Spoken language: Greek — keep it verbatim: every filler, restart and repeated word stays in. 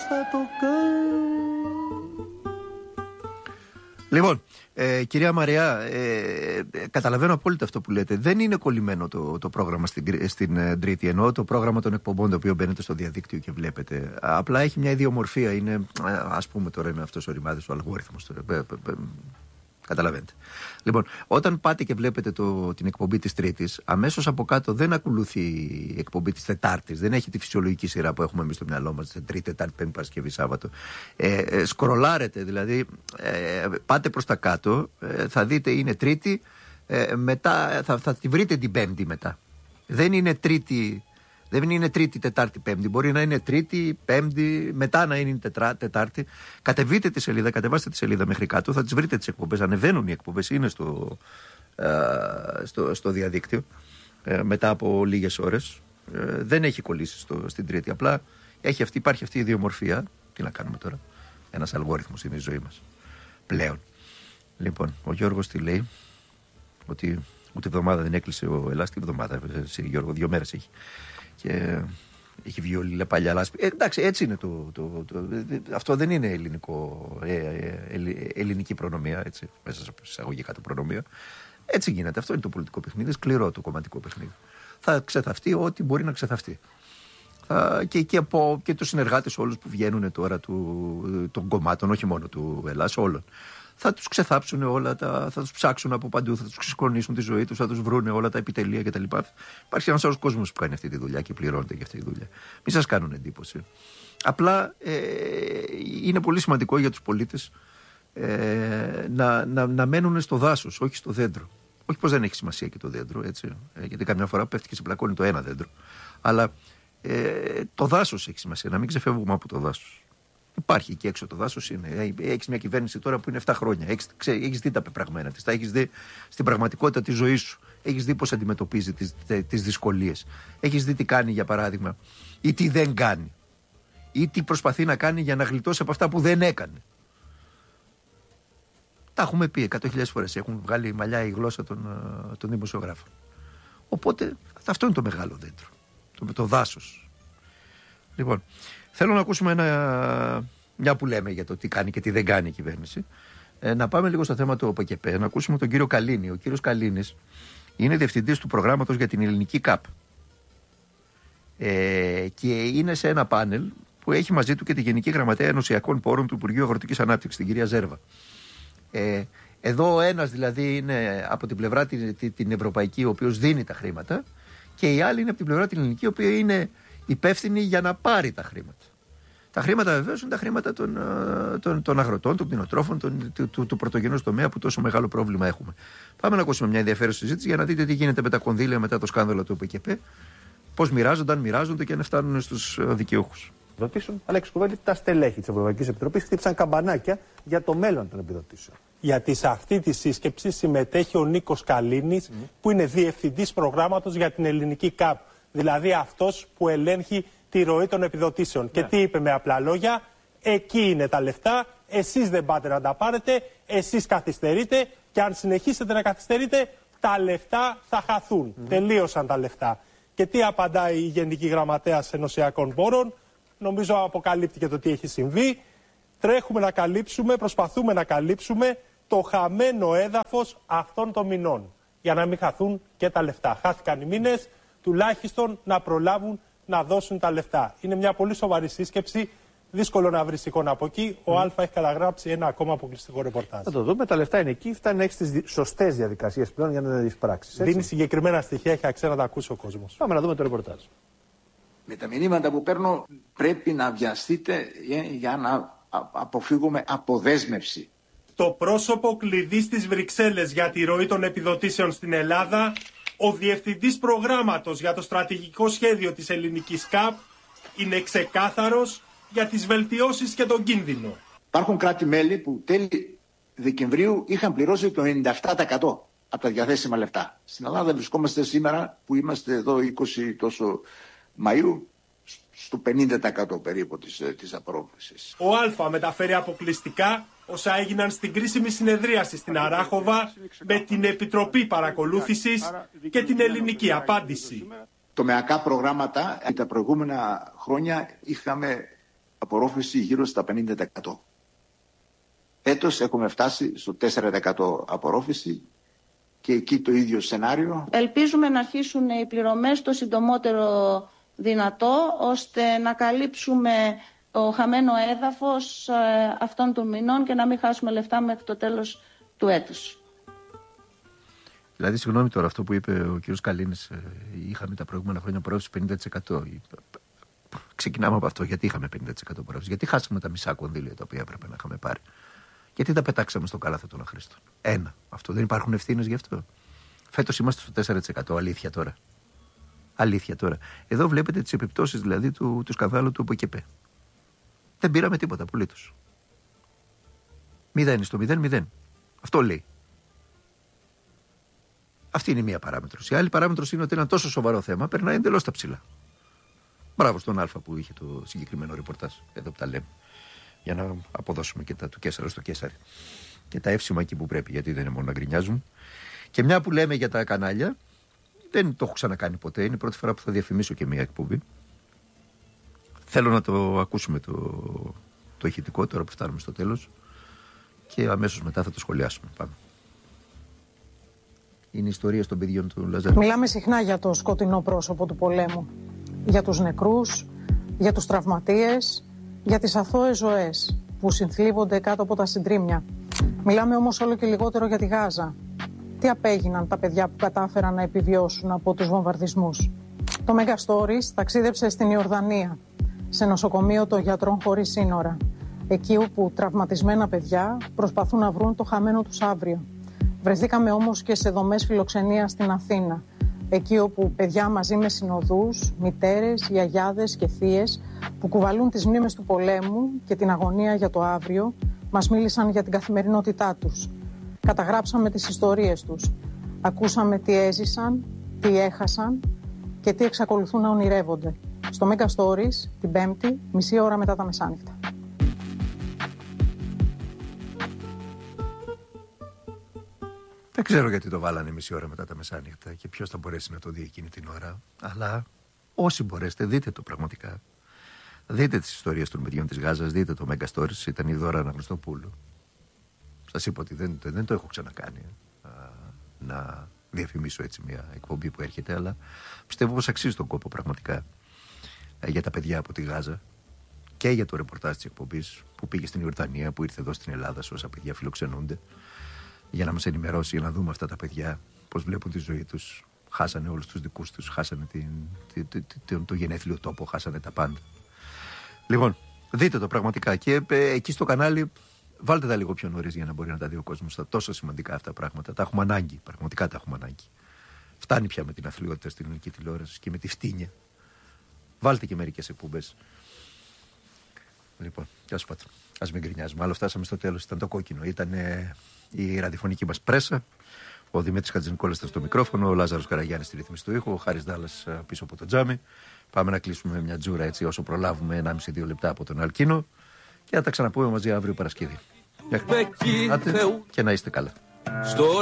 θα το κάνω. Λοιπόν, ε, κυρία Μαριά, ε, καταλαβαίνω απόλυτα αυτό που λέτε. Δεν είναι κολλημένο το, το πρόγραμμα στην, στην ε, Τρίτη, ενώ το πρόγραμμα των εκπομπών το οποίο μπαίνετε στο διαδίκτυο και βλέπετε. Απλά έχει μια ιδιομορφία. Είναι, ας πούμε τώρα είναι αυτός ο ρημάδης, ο αλγόριθμος. Τώρα, ε, ε, ε, καταλαβαίνετε. Λοιπόν, όταν πάτε και βλέπετε το, την εκπομπή της Τρίτης, αμέσως από κάτω δεν ακολουθεί η εκπομπή της Τετάρτης. Δεν έχει τη φυσιολογική σειρά που έχουμε εμείς στο μυαλό μας. Τρίτη, Τετάρτη, Πέμπτη, Παρασκευή, Σάββατο. Ε, ε, σκρολάρετε, δηλαδή ε, πάτε προς τα κάτω, ε, θα δείτε είναι Τρίτη, ε, μετά θα, θα τη βρείτε την Πέμπτη μετά. Δεν είναι Τρίτη. Δεν είναι Τρίτη, Τετάρτη, Πέμπτη. Μπορεί να είναι Τρίτη, Πέμπτη, μετά να είναι τετρά, Τετάρτη. Κατεβείτε τη σελίδα, κατεβάστε τη σελίδα μέχρι κάτω, θα τις βρείτε τις εκπομπές. Ανεβαίνουν οι εκπομπές, είναι στο, ε, στο, στο διαδίκτυο ε, μετά από λίγες ώρες. Ε, δεν έχει κολλήσει στο, στην Τρίτη. Απλά έχει αυτή, υπάρχει αυτή η ιδιομορφία. Τι να κάνουμε τώρα. Ένας αλγόριθμος είναι η ζωή μας πλέον. Λοιπόν, ο Γιώργος τι λέει, ότι ούτε εβδομάδα δεν έκλεισε ο Ελλάς, τη εβδομάδα. Εσύ, Γιώργο, δύο μέρες έχει. Και έχει βγει όλη παλιά λάσπη. Ε, εντάξει, έτσι είναι το, το, το, το. Αυτό δεν είναι ελληνικό, ε, ε, ε, ελληνική προνομία, έτσι, μέσα σε εισαγωγικά το προνομία. Έτσι γίνεται. Αυτό είναι το πολιτικό παιχνίδι. Σκληρό το κομματικό παιχνίδι. Θα ξεθαυτεί ό,τι μπορεί να ξεθαυτεί. Θα, και, και, από, και τους συνεργάτες όλους που βγαίνουν τώρα του, των κομμάτων, όχι μόνο του Ελλάς, όλων. Θα τους ξεθάψουν όλα, τα, θα τους ψάξουν από παντού, θα τους ξεσκονίσουν τη ζωή τους, θα τους βρούνε όλα τα επιτελεία κτλ. Υπάρχει ένας άλλος κόσμος που κάνει αυτή τη δουλειά και πληρώνεται για αυτή τη δουλειά. Μην σας κάνουν εντύπωση. Απλά ε, είναι πολύ σημαντικό για τους πολίτες ε, να, να, να μένουν στο δάσος, όχι στο δέντρο. Όχι πως δεν έχει σημασία και το δέντρο, έτσι, ε, γιατί καμιά φορά πέφτει και σε πλακώνει το ένα δέντρο. Αλλά ε, το δάσος έχει σημασία, να μην ξεφεύγουμε από το δάσος. Υπάρχει εκεί έξω το δάσος, είναι. Έχεις μια κυβέρνηση τώρα που είναι επτά χρόνια. Έχεις, έχεις δει τα πεπραγμένα της, τα έχεις δει στην πραγματικότητα τη ζωή σου. Έχεις δει πώς αντιμετωπίζει τις, τις δυσκολίες. Έχεις δει τι κάνει, για παράδειγμα, ή τι δεν κάνει. Ή τι προσπαθεί να κάνει για να γλιτώσει από αυτά που δεν έκανε. Τα έχουμε πει εκατό χιλιάδες φορές. Έχουν βγάλει μαλλιά η γλώσσα των, των δημοσιογράφων. Οπότε αυτό είναι το μεγάλο δέντρο. Το, το δάσος. Λοιπόν. Θέλω να ακούσουμε ένα, μια που λέμε για το τι κάνει και τι δεν κάνει η κυβέρνηση. Ε, να πάμε λίγο στο θέμα του ΟΠΕΚΕΠΕ, να ακούσουμε τον κύριο Καλίνη. Ο κύριος Καλίνης είναι διευθυντής του προγράμματος για την ελληνική ΚΑΠ. Ε, και είναι σε ένα πάνελ που έχει μαζί του και τη Γενική Γραμματέα Ενωσιακών Πόρων του Υπουργείου Αγροτικής Ανάπτυξης, την κυρία Ζέρβα. Ε, εδώ ο ένας δηλαδή είναι από την πλευρά την, την ευρωπαϊκή, ο οποίος δίνει τα χρήματα, και η άλλη είναι από την πλευρά την ελληνική, η οποία είναι υπεύθυνη για να πάρει τα χρήματα. Τα χρήματα βεβαίως είναι τα χρήματα των, των, των αγροτών, των κτηνοτρόφων, των, του, του, του πρωτογενούς τομέα που τόσο μεγάλο πρόβλημα έχουμε. Πάμε να ακούσουμε μια ενδιαφέρουσα συζήτηση για να δείτε τι γίνεται με τα κονδύλια μετά το σκάνδαλο του ΟΠΕΚΕΠΕ, πώς μοιράζονται, αν μοιράζονται και αν φτάνουν στους δικαιούχους. Επιδοτήσεων, αλλά εξ τα στελέχη της Ευρωπαϊκής Επιτροπής χτύπησαν καμπανάκια για το μέλλον των επιδοτήσεων. Γιατί σε αυτή τη σύσκεψη συμμετέχει ο Νίκος Καλίνης, mm. που είναι διευθυντής προγράμματος για την ελληνική ΚΑΠ. Δηλαδή αυτός που ελέγχει τη ροή των επιδοτήσεων. Yeah. Και τι είπε με απλά λόγια, εκεί είναι τα λεφτά, εσείς δεν πάτε να τα πάρετε, εσείς καθυστερείτε και αν συνεχίσετε να καθυστερείτε, τα λεφτά θα χαθούν. Mm. Τελείωσαν τα λεφτά. Και τι απαντάει η Γενική Γραμματέας Ενωσιακών Πόρων, νομίζω αποκαλύπτει το τι έχει συμβεί. Τρέχουμε να καλύψουμε, προσπαθούμε να καλύψουμε το χαμένο έδαφος αυτών των μηνών. Για να μην χαθούν και τα λεφτά. Χάθηκαν οι μήνες, τουλάχιστον να προλάβουν να δώσουν τα λεφτά. Είναι μια πολύ σοβαρή σύσκεψη. Δύσκολο να βρει εικόνα από εκεί. Ο mm. Α έχει καταγράψει ένα ακόμα αποκλειστικό ρεπορτάζ. Θα το δούμε. Τα λεφτά είναι εκεί. Φτάνει να έχει τι σωστές διαδικασίες πλέον για να τις πράξεις. Δίνει συγκεκριμένα στοιχεία. Έχει αξία να τα ακούσει ο κόσμος. Πάμε να δούμε το ρεπορτάζ. Με τα μηνύματα που παίρνω, πρέπει να βιαστείτε για να αποφύγουμε αποδέσμευση. Το πρόσωπο κλειδί στις Βρυξέλλες για τη ροή των επιδοτήσεων στην Ελλάδα, ο διευθυντής προγράμματος για το στρατηγικό σχέδιο της ελληνικής ΚΑΠ, είναι ξεκάθαρος για τις βελτιώσεις και τον κίνδυνο. Υπάρχουν κράτη-μέλη που τέλη Δεκεμβρίου είχαν πληρώσει το ενενήντα επτά τοις εκατό από τα διαθέσιμα λεφτά. Στην Ελλάδα βρισκόμαστε σήμερα, που είμαστε εδώ είκοσι τόσο Μαΐου, στο πενήντα τοις εκατό περίπου της, της απορρόφησης. Ο Α μεταφέρει αποκλειστικά όσα έγιναν στην κρίσιμη συνεδρίαση στην Αράχοβα με την Επιτροπή Παρακολούθησης και την ελληνική απάντηση. Τομεακά προγράμματα, τα προηγούμενα χρόνια είχαμε απορρόφηση γύρω στα πενήντα τοις εκατό. Έτος έχουμε φτάσει στο τέσσερα τοις εκατό απορρόφηση και εκεί το ίδιο σενάριο. Ελπίζουμε να αρχίσουν οι πληρωμές το συντομότερο δυνατό, ώστε να καλύψουμε το χαμένο έδαφος αυτών των μηνών και να μην χάσουμε λεφτά μέχρι το τέλος του έτους. Δηλαδή, συγγνώμη τώρα, αυτό που είπε ο κ. Καλίνης, είχαμε τα προηγούμενα χρόνια απορρόφηση πενήντα τοις εκατό. Ξεκινάμε από αυτό. Γιατί είχαμε πενήντα τοις εκατό απορρόφηση? Γιατί χάσαμε τα μισά κονδύλια τα οποία έπρεπε να είχαμε πάρει? Γιατί τα πετάξαμε στο κάλαθο των αχρήστων? Ένα. Αυτό δεν υπάρχουν ευθύνες γι' αυτό? Φέτος είμαστε στο τέσσερα τοις εκατό. Αλήθεια τώρα. Αλήθεια τώρα. Εδώ βλέπετε τις επιπτώσεις δηλαδή του, του σκανδάλου του ΟΠΕΚΕΠΕ. Δεν πήραμε τίποτα απολύτως. Μηδέν στο μηδέν, μηδέν. Αυτό λέει. Αυτή είναι η μία παράμετρος. Η άλλη παράμετρος είναι ότι ένα τόσο σοβαρό θέμα περνάει εντελώς στα ψηλά. Μπράβο στον Α που είχε το συγκεκριμένο ρεπορτάζ. Εδώ που τα λέμε. Για να αποδώσουμε και τα του Κέσσαρα στο Κέσσαρι. Και τα εύσημα εκεί που πρέπει, γιατί δεν είναι μόνο να γκρινιάζουμε. Και μια που λέμε για τα κανάλια, δεν το έχω ξανακάνει ποτέ. Είναι η πρώτη φορά που θα διαφημίσω και μια εκπομπή. Θέλω να το ακούσουμε το, το ηχητικό τώρα που φτάνουμε στο τέλος. Και αμέσως μετά θα το σχολιάσουμε. Πάμε. Είναι η ιστορία των παιδιών του Λαζάρου. Μιλάμε συχνά για το σκοτεινό πρόσωπο του πολέμου. Για τους νεκρούς, για τους τραυματίες, για τις αθώες ζωές που συνθλίβονται κάτω από τα συντρίμμια. Μιλάμε όμως όλο και λιγότερο για τη Γάζα. Τι απέγιναν τα παιδιά που κατάφεραν να επιβιώσουν από τους βομβαρδισμούς? Το Mega Stories ταξίδεψε στην Ιορδανία, σε νοσοκομείο των Γιατρών Χωρίς Σύνορα. Εκεί όπου τραυματισμένα παιδιά προσπαθούν να βρουν το χαμένο τους αύριο. Βρεθήκαμε όμως και σε δομές φιλοξενίας στην Αθήνα. Εκεί όπου παιδιά μαζί με συνοδούς, μητέρες, γιαγιάδες και θείες που κουβαλούν τις μνήμες του πολέμου και την αγωνία για το αύριο, μας μίλησαν για την καθημερινότητά τους. Καταγράψαμε τις ιστορίες τους. Ακούσαμε τι έζησαν, τι έχασαν και τι εξακολουθούν να ονειρεύονται. Στο Mega Stories, την Πέμπτη, μισή ώρα μετά τα μεσάνυχτα. Δεν ξέρω γιατί το βάλανε μισή ώρα μετά τα μεσάνυχτα και ποιος θα μπορέσει να το δει εκείνη την ώρα. Αλλά όσοι μπορέσετε, δείτε το πραγματικά. Δείτε τις ιστορίες των παιδιών της Γάζας, δείτε το Mega Stories. Ήταν η Δώρα Αναγνωστοπούλου. Σας είπα ότι δεν, δεν το έχω ξανακάνει α, να διαφημίσω έτσι μια εκπομπή που έρχεται, αλλά πιστεύω πως αξίζει τον κόπο πραγματικά α, για τα παιδιά από τη Γάζα και για το ρεπορτάζ της εκπομπής που πήγε στην Ιορδανία, που ήρθε εδώ στην Ελλάδα, σε όσα παιδιά φιλοξενούνται, για να μας ενημερώσει, για να δούμε αυτά τα παιδιά πώς βλέπουν τη ζωή τους. Χάσανε όλους τους δικούς τους, χάσανε την, την, την, την, το γενέθλιο τόπο, χάσανε τα πάντα. Λοιπόν, δείτε το πραγματικά και ε, εκεί στο κανάλι βάλτε τα λίγο πιο νωρίς για να μπορεί να τα δει ο κόσμος. Τα τόσο σημαντικά αυτά πράγματα. Τα έχουμε ανάγκη, πραγματικά τα έχουμε ανάγκη. Φτάνει πια με την αθλειότητα στην ελληνική τηλεόραση και με τη φτύνια. Βάλτε και μερικές εκπομπές. Λοιπόν, τέλος πάντων, ας μην γκρινιάζουμε. Άλλο φτάσαμε στο τέλος, ήταν το κόκκινο. Ήταν ε, η ραδιοφωνική μας πρέσα. Ο Δημήτρης Χατζηνικόλας ήταν στο μικρόφωνο, ο Λάζαρος Καραγιάννης στη ρύθμιση του ήχου, ο Χάρης Δάλλας πίσω από το τζάμι. Πάμε να κλείσουμε μια τζούρα έτσι όσο προλάβουμε, ενάμιση με δύο λεπτά από τον Αλκίνο και να τα ξαναπούμε μαζί αύριο Παρασκευή. Μέχρι και να είστε καλά.